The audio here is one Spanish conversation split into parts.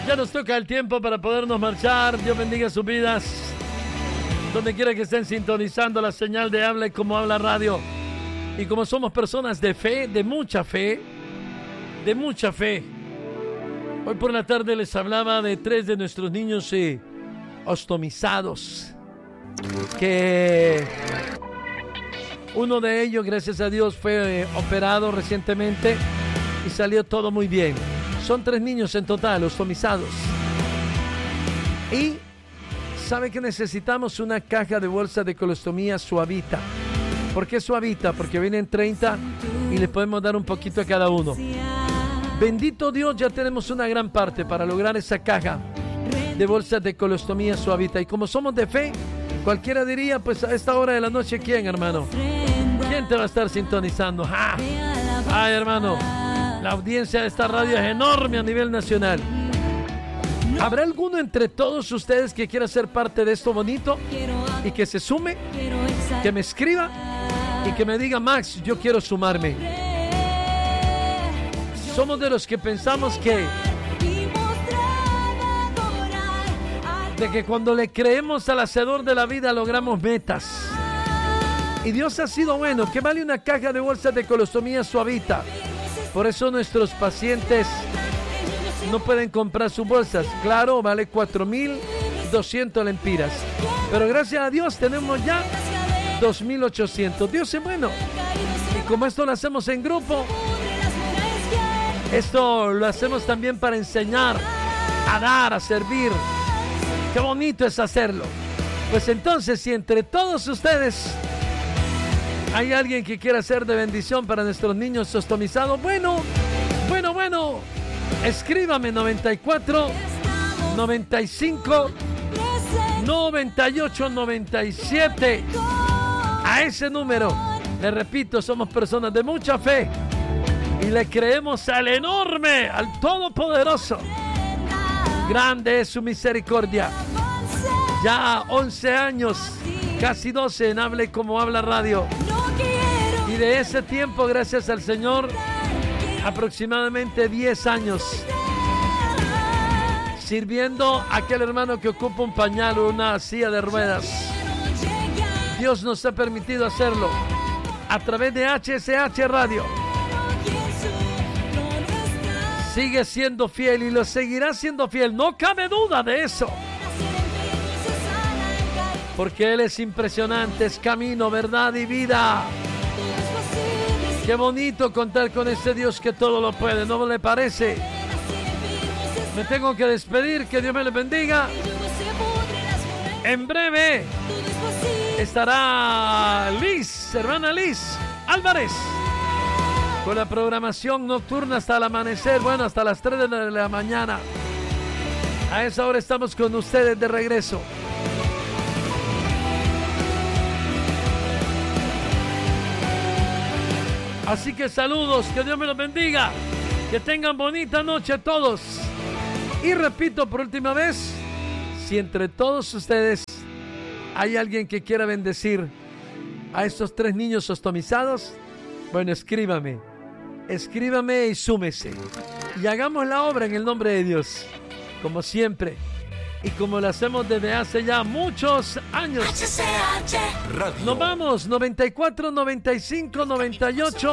Ya nos toca el tiempo para podernos marchar. Dios bendiga sus vidas. Donde quiera que estén sintonizando la señal de Habla y Como Habla Radio. Y como somos personas de fe, de mucha fe, hoy por la tarde les hablaba de 3 de nuestros niños ostomizados. Que uno de ellos, gracias a Dios, fue operado recientemente y salió todo muy bien. Son 3 niños en total, ostomizados. Y ¿sabe que necesitamos? Una caja de bolsa de colostomía Suavita. ¿Por qué Suavita? Porque vienen 30 y le podemos dar un poquito a cada uno. Bendito Dios, ya tenemos una gran parte para lograr esa caja de bolsas de colostomía Suavita. Y como somos de fe, cualquiera diría, pues a esta hora de la noche, ¿quién, hermano? ¿Quién te va a estar sintonizando? ¡Ja! Ay, hermano, la audiencia de esta radio es enorme a nivel nacional. ¿Habrá alguno entre todos ustedes que quiera ser parte de esto bonito y que se sume, que me escriba y que me diga: Max, yo quiero sumarme? Somos de los que pensamos de que cuando le creemos al hacedor de la vida logramos metas. Y Dios ha sido bueno. ¿Qué vale una caja de bolsas de colostomía Suavita? Por eso nuestros pacientes no pueden comprar sus bolsas. Claro, vale 4.200 lempiras. Pero gracias a Dios tenemos ya 2.800. Dios es bueno. Y como esto lo hacemos en grupo, esto lo hacemos también para enseñar, a dar, a servir. Qué bonito es hacerlo. Pues entonces, si entre todos ustedes hay alguien que quiera ser de bendición para nuestros niños ostomizados, bueno, escríbame 94 95 98 97. A ese número, le repito, somos personas de mucha fe y le creemos al enorme, al todopoderoso. Grande es su misericordia. Ya 11 años, casi 12 en Habla y Como Habla Radio. Y de ese tiempo, gracias al Señor, aproximadamente 10 años sirviendo a aquel hermano que ocupa un pañal o una silla de ruedas. Dios nos ha permitido hacerlo a través de HSH Radio. Sigue siendo fiel y lo seguirá siendo fiel, no cabe duda de eso. Porque Él es impresionante, es camino, verdad y vida. Qué bonito contar con este Dios que todo lo puede, ¿no le parece? Me tengo que despedir, que Dios me les bendiga. En breve estará Liz, hermana Liz Álvarez, con la programación nocturna hasta el amanecer, bueno, hasta las 3 de la mañana. A esa hora estamos con ustedes de regreso. Así que saludos, que Dios me los bendiga, que tengan bonita noche a todos. Y repito por última vez, si entre todos ustedes hay alguien que quiera bendecir a estos 3 niños ostomizados, bueno, escríbame y súmese. Y hagamos la obra en el nombre de Dios, como siempre. Y como lo hacemos desde hace ya muchos años. Nos vamos, 94, 95, 98,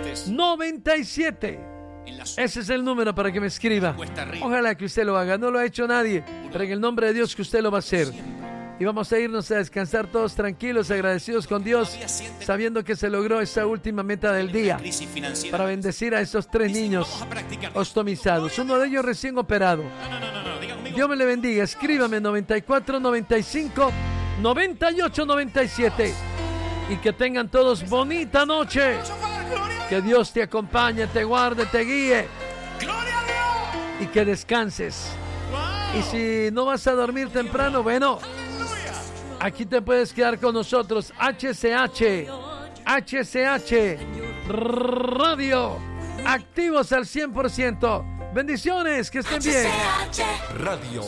97. Ese es el número para que me escriba. Ojalá que usted lo haga, no lo ha hecho nadie, pero en el nombre de Dios que usted lo va a hacer. Y vamos a irnos a descansar todos tranquilos, agradecidos con Dios, sabiendo que se logró esa última meta del día, para bendecir a esos 3 niños ostomizados, uno de ellos recién operado. Dios me le bendiga. Escríbame 94 95 98 97 y que tengan todos bonita noche. Que Dios te acompañe, te guarde, te guíe y que descanses. Y si no vas a dormir temprano, bueno, aquí te puedes quedar con nosotros. HSH Radio, activos al 100%. Bendiciones, que estén bien. Radio.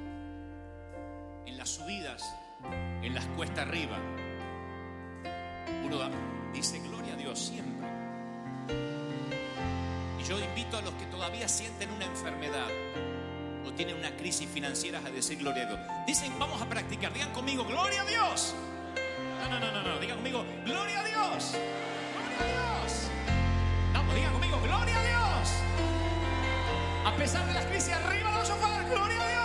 En las subidas, en las cuestas arriba, uno dice gloria a Dios siempre. Y yo invito a los que todavía sienten una enfermedad o tienen una crisis financiera a decir gloria a Dios. Dicen, vamos a practicar. Digan conmigo, gloria a Dios. No. Digan conmigo, gloria a Dios. Gloria a Dios. Vamos, digan conmigo, gloria a Dios. A pesar de las crisis, arriba los sofás, gloria a Dios.